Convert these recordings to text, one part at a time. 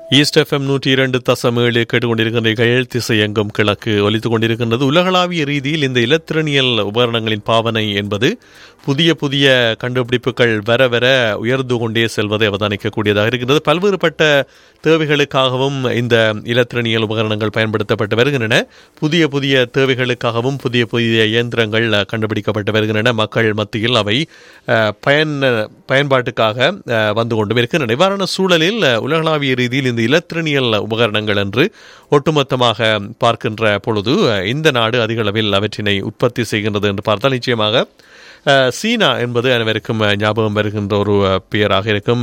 East FM 102.7 கேட்டுக்கொண்டிருக்கின்றீர்கள். திசையெங்கும் கிழக்கு ஒலித்துக் கொண்டிருக்கின்றது. உலகளாவிய ரீதியில் இந்த இலத்திரனியல் உபகரணங்களின் பாவனை என்பது புதிய புதிய கண்டுபிடிப்புகள் வர வர உயர்ந்து கொண்டே செல்வதை அவதானிக்கக்கூடியதாக இருக்கின்றது. பல்வேறுபட்ட தேவைகளுக்காகவும் இந்த இலத்திரனியல் உபகரணங்கள் பயன்படுத்தப்பட்டு வருகின்றன. புதிய புதிய தேவைகளுக்காகவும் புதிய புதிய இயந்திரங்கள் கண்டுபிடிக்கப்பட்டு வருகின்றன. மக்கள் மத்தியில் அவை பயன்பாட்டுக்காக வந்து கொண்டும் இருக்கின்றன. இவ்வாறான சூழலில் உலகளாவிய ரீதியில் இந்த இலத்திரனியல் உபகரணங்கள் என்று ஒட்டுமொத்தமாக பார்க்கின்ற பொழுது இந்த நாடு அதிக அளவில் அவற்றினை உற்பத்தி செய்கின்றது என்று பார்த்தால் நிச்சயமாக சீனா என்பது அனைவருக்கும் ஞாபகம் வருகின்ற ஒரு பெயராக இருக்கும்.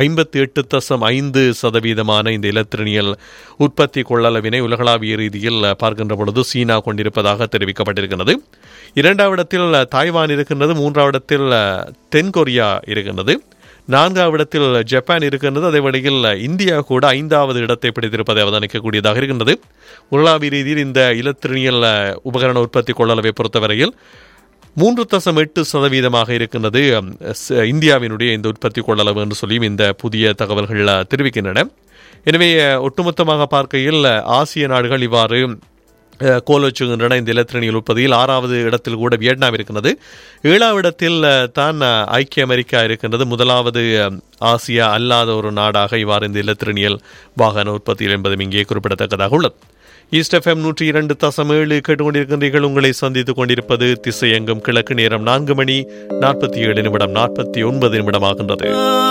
58.5% இந்த இலத்திரனியல் உற்பத்தி கொள்ளளவினை உலகளாவிய ரீதியில் பார்க்கின்ற பொழுது சீனா கொண்டிருப்பதாக தெரிவிக்கப்பட்டிருக்கிறது. 2வது இடத்தில் தாய்வான் இருக்கின்றது. 3வது இடத்தில் தென்கொரியா இருக்கின்றது. 4வது இடத்தில் ஜப்பான் இருக்கின்றது. அதே வழியில் இந்தியா கூட 5வது இடத்தை பிடித்திருப்பதை அவதானிக்கக்கூடியதாக இருக்கின்றது. உலகளாவிய ரீதியில் இந்த இலத்திரனியல் உபகரண உற்பத்தி கொள்ளளவை பொறுத்தவரையில் 3.8% இருக்கின்றது இந்தியாவினுடைய இந்த உற்பத்தி கொள்ளளவு என்று சொல்லியும் இந்த புதிய தகவல்கள் தெரிவிக்கின்றன. எனவே ஒட்டுமொத்தமாக பார்க்கையில் ஆசிய நாடுகள் இவ்வாறு கோல் வச்சுகின்றன. இந்த இலத்திரனியல் உற்பத்தியில் 6வது இடத்தில் கூட வியட்நாம் இருக்கிறது. 7வது இடத்தில் தான் ஐக்கிய அமெரிக்கா இருக்கின்றது. 1வது ஆசியா அல்லாத ஒரு நாடாக இவ்வாறு இந்த இலத்திரனியல் வாகன உற்பத்தியில் என்பதும் இங்கே குறிப்பிடத்தக்கதாக உள்ளது. ஈஸ்ட் எஃப்எம் 102.7 கேட்டுக்கொண்டிருக்கின்றீர்கள். உங்களை சந்தித்துக் கொண்டிருப்பது திசையெங்கும் கிழக்கு. நேரம் 4:47:49 ஆகின்றது.